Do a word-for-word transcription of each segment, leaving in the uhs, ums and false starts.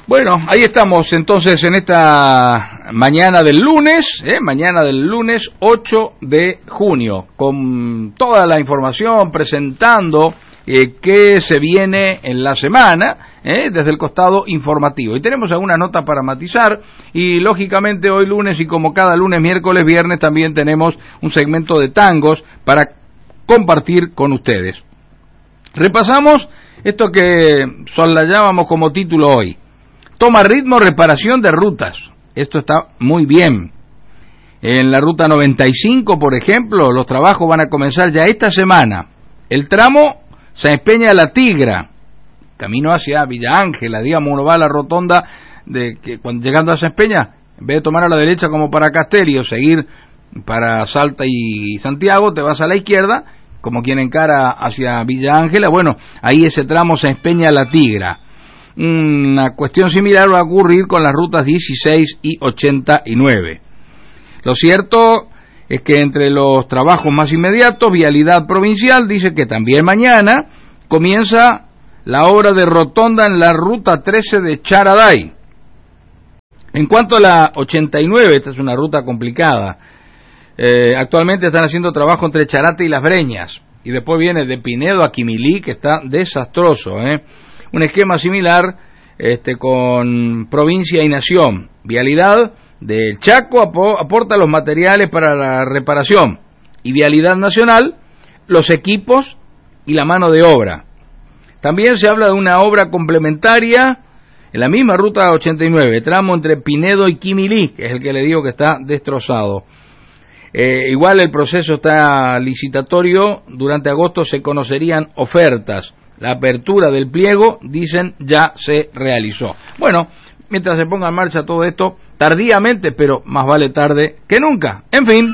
Bueno, ahí estamos entonces en esta mañana del lunes, ¿eh? mañana del lunes ocho de junio, con toda la información presentando eh, qué se viene en la semana, ¿eh? desde el costado informativo. Y tenemos alguna nota para matizar, y lógicamente hoy lunes, y como cada lunes, miércoles, viernes, también tenemos un segmento de tangos para compartir con ustedes. Repasamos esto que soslayábamos como título hoy. Toma ritmo reparación de rutas. Esto está muy bien. En la ruta noventa y cinco, por ejemplo, los trabajos van a comenzar ya esta semana. El tramo Sáenz Peña de la Tigra, camino hacia Villa Ángela, digamos, uno va a la rotonda de que cuando llegando a Sáenz Peña, en vez de tomar a la derecha como para Castelli o seguir para Salta y Santiago, te vas a la izquierda, como quien encara hacia Villa Ángela. Bueno, ahí ese tramo Sáenz Peña de la Tigra. Una cuestión similar va a ocurrir con las rutas dieciséis y ochenta y nueve. Lo cierto es que entre los trabajos más inmediatos, Vialidad Provincial dice que también mañana comienza la obra de rotonda en la ruta trece de Charaday. En cuanto a la ochenta y nueve, esta es una ruta complicada. Eh, actualmente están haciendo trabajo entre Charate y Las Breñas, y después viene de Pinedo a Quimilí, que está desastroso, ¿eh? Un esquema similar este, con Provincia y Nación. Vialidad del Chaco ap- aporta los materiales para la reparación, y Vialidad Nacional los equipos y la mano de obra. También se habla de una obra complementaria en la misma ruta ochenta y nueve, tramo entre Pinedo y Quimilí, que es el que le digo que está destrozado. Eh, igual el proceso está licitatorio, durante agosto se conocerían ofertas. La apertura del pliego, dicen, ya se realizó. Bueno, mientras se ponga en marcha todo esto, tardíamente, pero más vale tarde que nunca. En fin.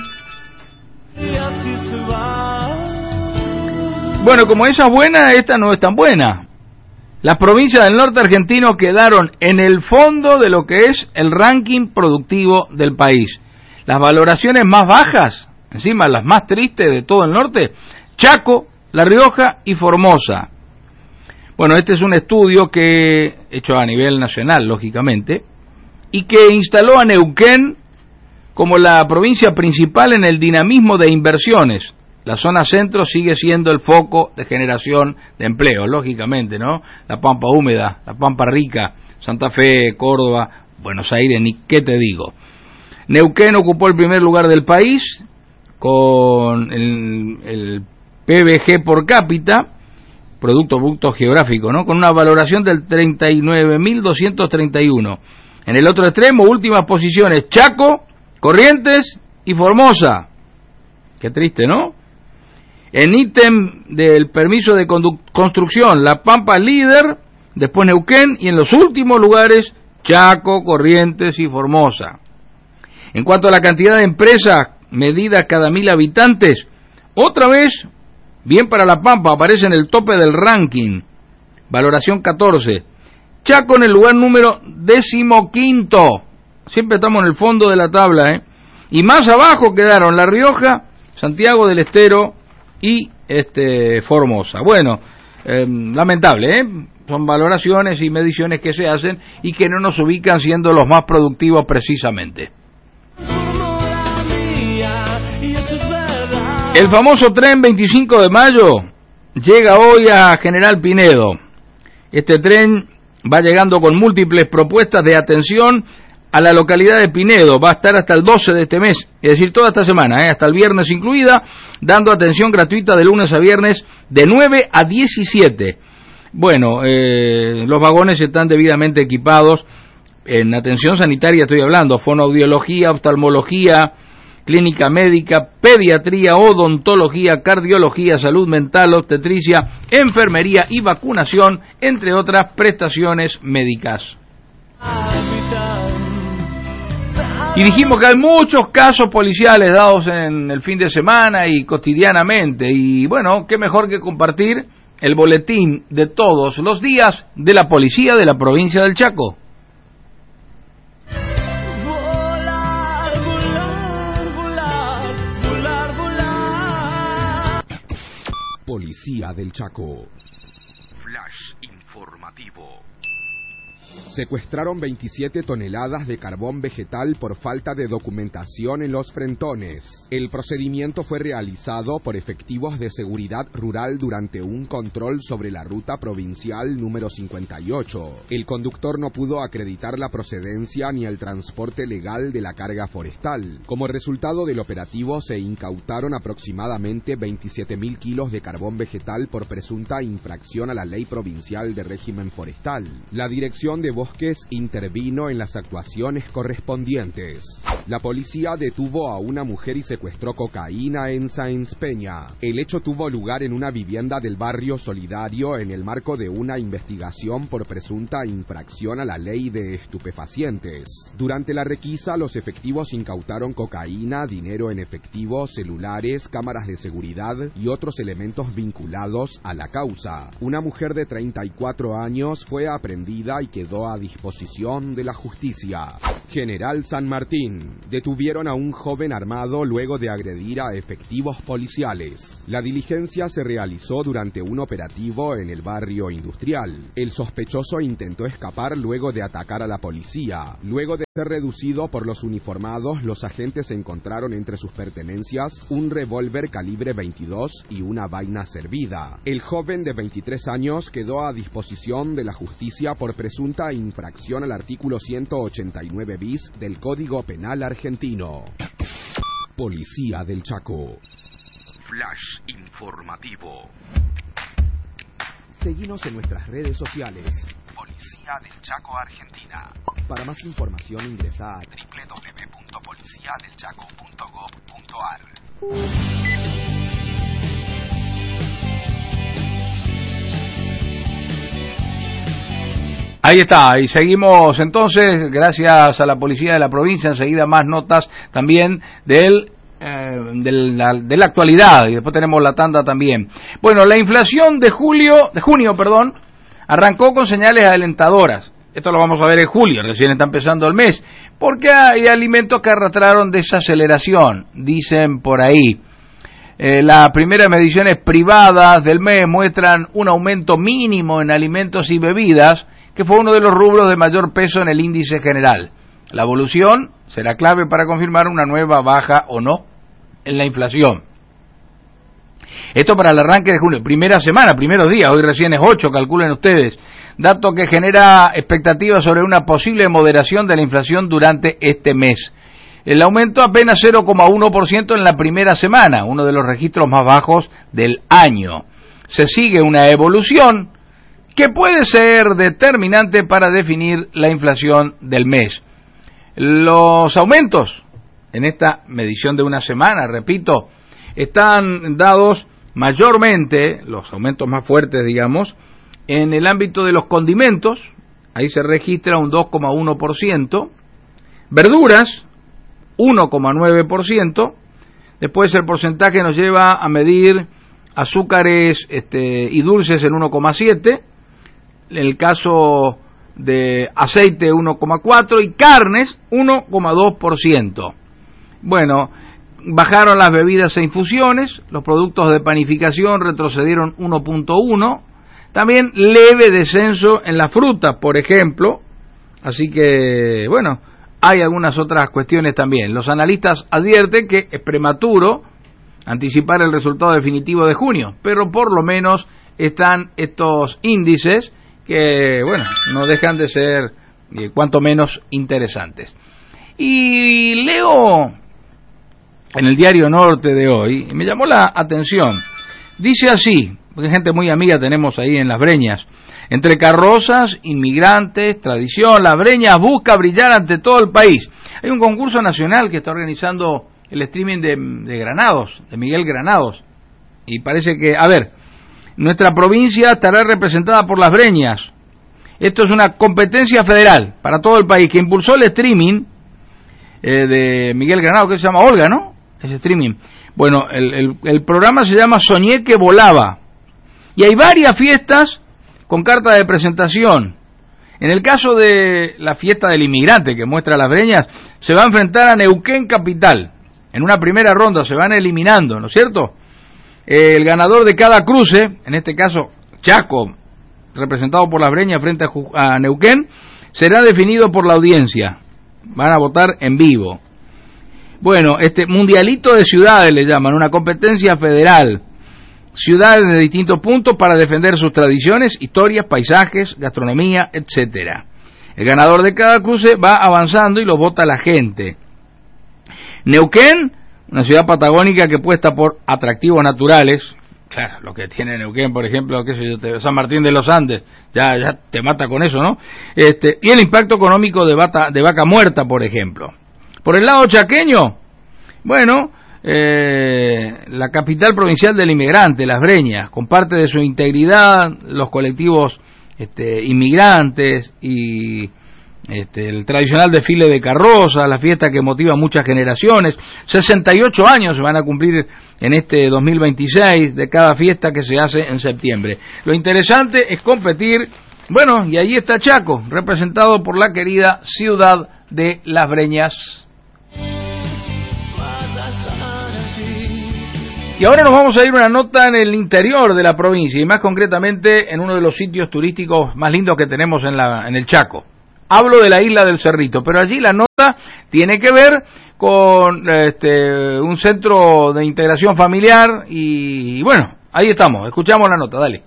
Bueno, como esa es buena, esta no es tan buena. Las provincias del norte argentino quedaron en el fondo de lo que es el ranking productivo del país. Las valoraciones más bajas, encima las más tristes de todo el norte, Chaco, La Rioja y Formosa. Bueno, este es un estudio que hecho a nivel nacional, lógicamente, y que instaló a Neuquén como la provincia principal en el dinamismo de inversiones. La zona centro sigue siendo el foco de generación de empleo, lógicamente, ¿no? La Pampa húmeda, la Pampa rica, Santa Fe, Córdoba, Buenos Aires, ni qué te digo. Neuquén ocupó el primer lugar del país con el, el P B G por cápita, Producto Bruto Geográfico, ¿no? Con una valoración del treinta y nueve mil doscientos treinta y uno. En el otro extremo, últimas posiciones, Chaco, Corrientes y Formosa. Qué triste, ¿no? En ítem del permiso de condu- construcción, La Pampa líder, después Neuquén, y en los últimos lugares, Chaco, Corrientes y Formosa. En cuanto a la cantidad de empresas medidas cada mil habitantes, otra vez, bien para La Pampa, aparece en el tope del ranking, valoración catorce. Chaco en el lugar número decimoquinto, siempre estamos en el fondo de la tabla, ¿eh? Y más abajo quedaron La Rioja, Santiago del Estero y este Formosa. Bueno, eh, lamentable, ¿eh? Son valoraciones y mediciones que se hacen y que no nos ubican siendo los más productivos precisamente. El famoso tren veinticinco de mayo llega hoy a General Pinedo. Este tren va llegando con múltiples propuestas de atención a la localidad de Pinedo. Va a estar hasta el doce de este mes, es decir, toda esta semana, ¿eh? hasta el viernes incluida, dando atención gratuita de lunes a viernes de nueve a diecisiete. Bueno, eh, los vagones están debidamente equipados en atención sanitaria, estoy hablando, fonoaudiología, oftalmología, clínica médica, pediatría, odontología, cardiología, salud mental, obstetricia, enfermería y vacunación, entre otras prestaciones médicas. Y dijimos que hay muchos casos policiales dados en el fin de semana y cotidianamente, y bueno, qué mejor que compartir el boletín de todos los días de la policía de la provincia del Chaco. Policía del Chaco. Flash informativo. Secuestraron veintisiete toneladas de carbón vegetal por falta de documentación en los frentones. El procedimiento fue realizado por efectivos de seguridad rural durante un control sobre la ruta provincial número cincuenta y ocho. El conductor no pudo acreditar la procedencia ni el transporte legal de la carga forestal. Como resultado del operativo se incautaron aproximadamente veintisiete mil kilos de carbón vegetal por presunta infracción a la ley provincial de régimen forestal. La Dirección de Bosques intervino en las actuaciones correspondientes. La policía detuvo a una mujer y secuestró cocaína en Sáenz Peña. El hecho tuvo lugar en una vivienda del barrio Solidario en el marco de una investigación por presunta infracción a la ley de estupefacientes. Durante la requisa, los efectivos incautaron cocaína, dinero en efectivo, celulares, cámaras de seguridad y otros elementos vinculados a la causa. Una mujer de treinta y cuatro años fue aprehendida y quedó a disposición de la justicia. General San Martín. Detuvieron a un joven armado luego de agredir a efectivos policiales. La diligencia se realizó durante un operativo en el barrio industrial. El sospechoso intentó escapar luego de atacar a la policía. Luego de ser reducido por los uniformados, los agentes encontraron entre sus pertenencias un revólver calibre veintidós y una vaina servida. El joven de veintitrés años quedó a disposición de la justicia por presunta infracción al artículo ciento ochenta y nueve bis del Código Penal argentino. Policía del Chaco. Flash informativo. Seguinos en nuestras redes sociales. Policía del Chaco Argentina. Para más información ingresa a doble u doble u doble u punto policía del chaco punto gob punto ar. Ahí está, y seguimos entonces, gracias a la policía de la provincia, enseguida más notas también del, eh, del la, de la actualidad, y después tenemos la tanda también. Bueno, la inflación de julio, de junio, perdón, arrancó con señales alentadoras. Esto lo vamos a ver en julio, recién está empezando el mes, porque hay alimentos que arrastraron desaceleración, dicen por ahí. Eh, las primeras mediciones privadas del mes muestran un aumento mínimo en alimentos y bebidas, que fue uno de los rubros de mayor peso en el índice general. La evolución será clave para confirmar una nueva baja o no en la inflación. Esto para el arranque de junio, primera semana, primeros días, hoy recién es ocho, calculen ustedes, dato que genera expectativas sobre una posible moderación de la inflación durante este mes. El aumento apenas cero coma uno por ciento en la primera semana, uno de los registros más bajos del año. Se sigue una evolución que puede ser determinante para definir la inflación del mes. Los aumentos en esta medición de una semana, repito, están dados mayormente, los aumentos más fuertes, digamos, en el ámbito de los condimentos, ahí se registra un dos coma uno por ciento, verduras, uno coma nueve por ciento, después el porcentaje nos lleva a medir azúcares este, y dulces en uno coma siete por ciento, en el caso de aceite uno coma cuatro por ciento y carnes uno coma dos por ciento. Bueno, bajaron las bebidas e infusiones, los productos de panificación retrocedieron uno punto uno, también leve descenso en las frutas, por ejemplo, así que, bueno, hay algunas otras cuestiones también. Los analistas advierten que es prematuro anticipar el resultado definitivo de junio, pero por lo menos están estos índices que, bueno, no dejan de ser eh, cuanto menos interesantes. Y leo en el Diario Norte de hoy, me llamó la atención, dice así, porque gente muy amiga tenemos ahí en Las Breñas: entre carrozas, inmigrantes, tradición, Las Breñas busca brillar ante todo el país. Hay un concurso nacional que está organizando el streaming de, de Granados, de Miguel Granados, y parece que, a ver, nuestra provincia estará representada por Las Breñas. Esto es una competencia federal para todo el país que impulsó el streaming eh, de Miguel Granados, que se llama Olga, ¿no? Ese streaming. Bueno, el, el, el programa se llama Soñé que volaba. Y hay varias fiestas con carta de presentación. En el caso de la fiesta del inmigrante que muestra Las Breñas, se va a enfrentar a Neuquén Capital. En una primera ronda se van eliminando, ¿no es cierto? El ganador de cada cruce, en este caso Chaco, representado por Las Breñas frente a, a Neuquén, será definido por la audiencia. Van a votar en vivo. Bueno, este mundialito de ciudades le llaman, una competencia federal. Ciudades de distintos puntos para defender sus tradiciones, historias, paisajes, gastronomía, etcétera. El ganador de cada cruce va avanzando y lo vota la gente. Neuquén, una ciudad patagónica que apuesta por atractivos naturales. Claro, lo que tiene Neuquén, por ejemplo, qué sé yo, San Martín de los Andes, ya ya te mata con eso, ¿no? Este, y el impacto económico de, bata, de Vaca Muerta, por ejemplo. Por el lado chaqueño, bueno, eh, la capital provincial del inmigrante, Las Breñas, con parte de su integridad, los colectivos este, inmigrantes y este, el tradicional desfile de carrozas, la fiesta que motiva a muchas generaciones. sesenta y ocho años se van a cumplir en este dos mil veintiséis de cada fiesta que se hace en septiembre. Lo interesante es competir, bueno, y ahí está Chaco, representado por la querida ciudad de Las Breñas. Y ahora nos vamos a ir a una nota en el interior de la provincia, y más concretamente en uno de los sitios turísticos más lindos que tenemos en, la, en el Chaco. Hablo de la isla del Cerrito, pero allí la nota tiene que ver con este, un centro de integración familiar y, y bueno, ahí estamos, escuchamos la nota, dale.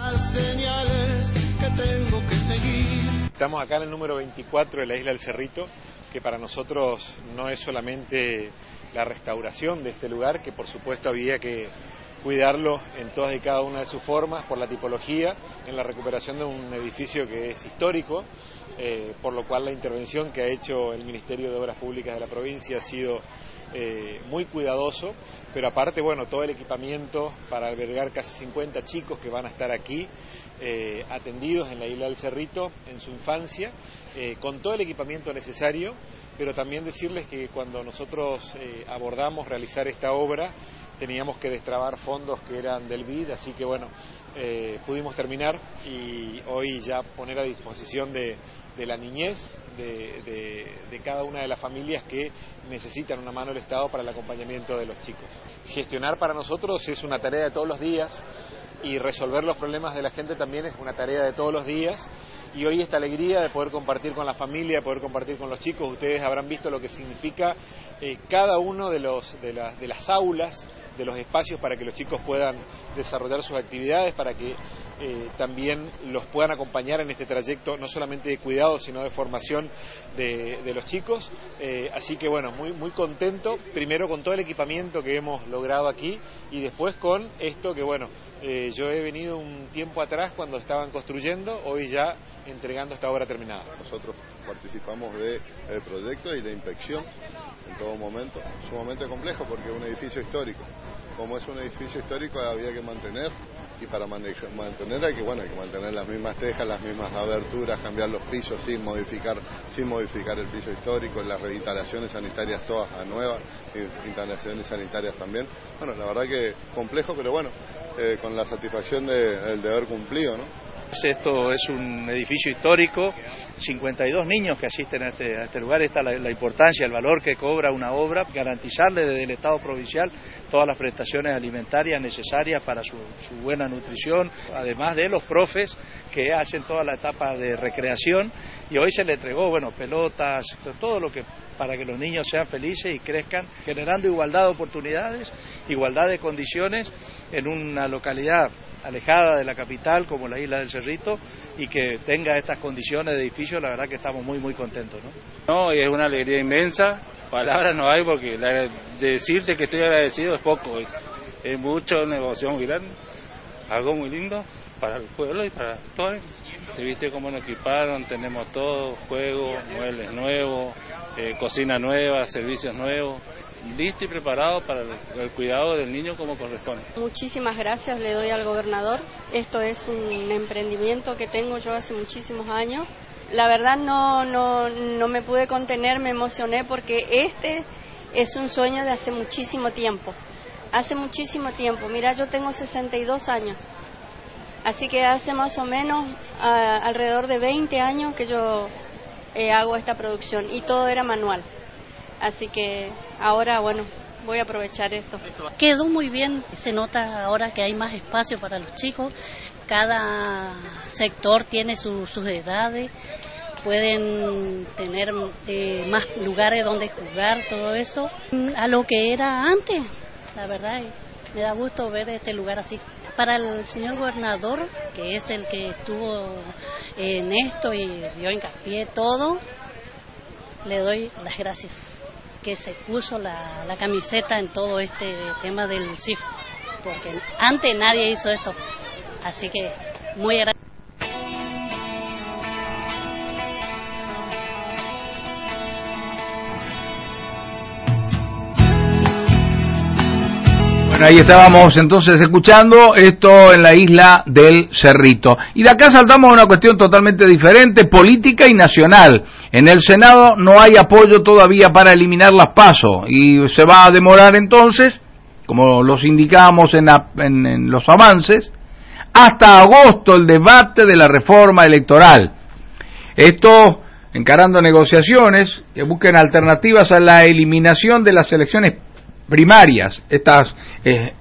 Estamos acá en el número veinticuatro de la isla del Cerrito, que para nosotros no es solamente la restauración de este lugar, que por supuesto había que cuidarlo en todas y cada una de sus formas, por la tipología, en la recuperación de un edificio que es histórico, eh, por lo cual la intervención que ha hecho el Ministerio de Obras Públicas de la provincia ha sido eh, muy cuidadoso, pero aparte, bueno, todo el equipamiento para albergar casi cincuenta chicos que van a estar aquí, eh, atendidos en la isla del Cerrito en su infancia, eh, con todo el equipamiento necesario, pero también decirles que cuando nosotros eh, abordamos realizar esta obra, teníamos que destrabar fondos que eran del B I D, así que bueno, eh, pudimos terminar y hoy ya poner a disposición de, de la niñez de, de, de cada una de las familias que necesitan una mano del Estado para el acompañamiento de los chicos. Gestionar para nosotros es una tarea de todos los días y resolver los problemas de la gente también es una tarea de todos los días. Y hoy esta alegría de poder compartir con la familia, de poder compartir con los chicos, ustedes habrán visto lo que significa eh, cada uno de, los, de, la, de las aulas, de los espacios para que los chicos puedan desarrollar sus actividades, para que eh, también los puedan acompañar en este trayecto, no solamente de cuidado, sino de formación de, de los chicos. Eh, así que bueno, muy, muy contento, primero con todo el equipamiento que hemos logrado aquí y después con esto que bueno, eh, yo he venido un tiempo atrás cuando estaban construyendo, hoy ya entregando esta obra terminada. Nosotros participamos del proyecto y la inspección en todo momento, sumamente complejo porque es un edificio histórico. Como es un edificio histórico había que mantener, y para mantener hay que, bueno, hay que mantener las mismas tejas, las mismas aberturas, cambiar los pisos sin modificar, sin modificar el piso histórico, las reinstalaciones sanitarias todas a nuevas, instalaciones sanitarias también. Bueno, la verdad que complejo, pero bueno, eh, con la satisfacción de, de haber cumplido, ¿no? Esto es un edificio histórico, cincuenta y dos niños que asisten a este, a este lugar, esta es la, la importancia, el valor que cobra una obra, garantizarle desde el Estado provincial todas las prestaciones alimentarias necesarias para su, su buena nutrición, además de los profes que hacen toda la etapa de recreación, y hoy se le entregó, bueno, pelotas, todo lo que para que los niños sean felices y crezcan, generando igualdad de oportunidades, igualdad de condiciones en una localidad alejada de la capital como la isla del Cerrito y que tenga estas condiciones de edificio, la verdad que estamos muy muy contentos, ¿no? No, y es una alegría inmensa, palabras no hay porque la, decirte que estoy agradecido es poco, es, es mucho, negocio muy grande, algo muy lindo para el pueblo y para todos. Te viste cómo nos equiparon, tenemos todo, juegos, muebles nuevos, eh, cocina nueva, servicios nuevos, listo y preparado para el, el cuidado del niño como corresponde. Muchísimas gracias le doy al gobernador. Esto es un emprendimiento que tengo yo hace muchísimos años. La verdad no, no, no me pude contener, me emocioné porque este es un sueño de hace muchísimo tiempo. Hace muchísimo tiempo. Mira, yo tengo sesenta y dos años. Así que hace más o menos a, alrededor de veinte años que yo eh, hago esta producción y todo era manual. Así que ahora, bueno, voy a aprovechar esto. Quedó muy bien, se nota ahora que hay más espacio para los chicos, cada sector tiene su, sus edades, pueden tener eh, más lugares donde jugar, todo eso, a lo que era antes, la verdad, me da gusto ver este lugar así. Para el señor gobernador, que es el que estuvo en esto y dio hincapié todo, le doy las gracias, que se puso la, la camiseta en todo este tema del C I F, porque antes nadie hizo esto, así que muy agradecido. Ahí estábamos entonces escuchando esto en la isla del Cerrito. Y de acá saltamos a una cuestión totalmente diferente, política y nacional. En el Senado no hay apoyo todavía para eliminar las PASO y se va a demorar entonces, como los indicamos en, la, en, en los avances, hasta agosto el debate de la reforma electoral. Esto encarando negociaciones que busquen alternativas a la eliminación de las elecciones primarias. Estas eh,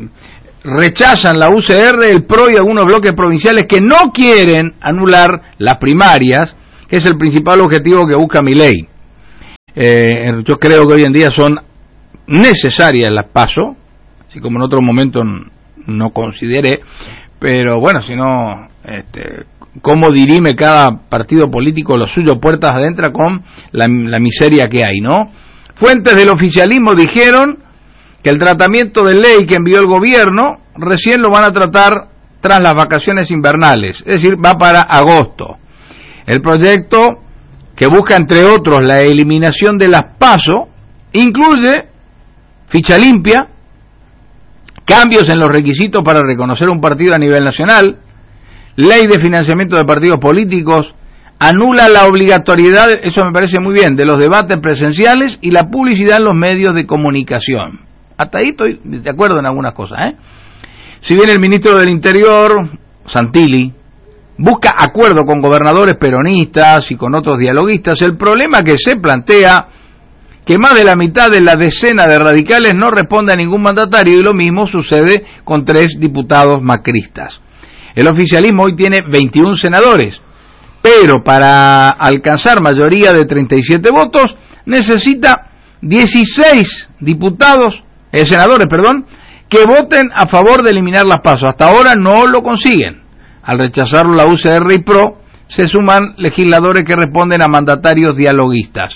rechazan la U C R, el P R O y algunos bloques provinciales que no quieren anular las primarias, que es el principal objetivo que busca Milei. Eh, yo creo que hoy en día son necesarias las PASO, así como en otro momento no consideré, pero bueno, si no, este, cómo dirime cada partido político lo suyo puertas adentro con la, la miseria que hay, ¿no? Fuentes del oficialismo dijeron que el tratamiento de ley que envió el gobierno recién lo van a tratar tras las vacaciones invernales, es decir, va para agosto. El proyecto, que busca entre otros la eliminación de las PASO, incluye ficha limpia, cambios en los requisitos para reconocer un partido a nivel nacional, ley de financiamiento de partidos políticos, anula la obligatoriedad, eso me parece muy bien, de los debates presenciales y la publicidad en los medios de comunicación. Hasta ahí estoy de acuerdo en algunas cosas, ¿eh? Si bien el ministro del Interior, Santilli, busca acuerdo con gobernadores peronistas y con otros dialoguistas, el problema que se plantea que más de la mitad de la decena de radicales no responde a ningún mandatario, y lo mismo sucede con tres diputados macristas. El oficialismo hoy tiene veintiún senadores, pero para alcanzar mayoría de treinta y siete votos necesita dieciséis diputados, eh, senadores, perdón, que voten a favor de eliminar las PASO. Hasta ahora no lo consiguen. Al rechazarlo la U C R y P R O, se suman legisladores que responden a mandatarios dialoguistas.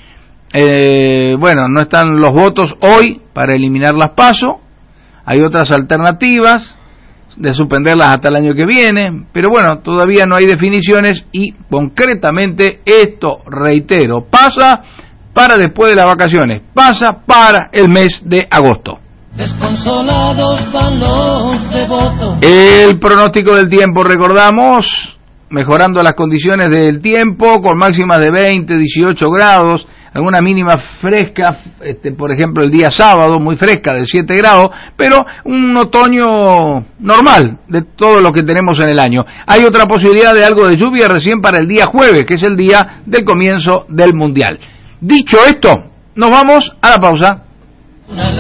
Eh, bueno, no están los votos hoy para eliminar las PASO. Hay otras alternativas de suspenderlas hasta el año que viene, pero bueno, todavía no hay definiciones y concretamente esto, reitero, pasa para después de las vacaciones, pasa para el mes de agosto. Desconsolados van los devotos. El pronóstico del tiempo, recordamos, mejorando las condiciones del tiempo, con máximas de veinte, dieciocho grados, alguna mínima fresca, este, por ejemplo el día sábado, muy fresca, de siete grados, pero un otoño normal de todo lo que tenemos en el año. Hay otra posibilidad de algo de lluvia recién para el día jueves, que es el día del comienzo del Mundial. Dicho esto, nos vamos a la pausa.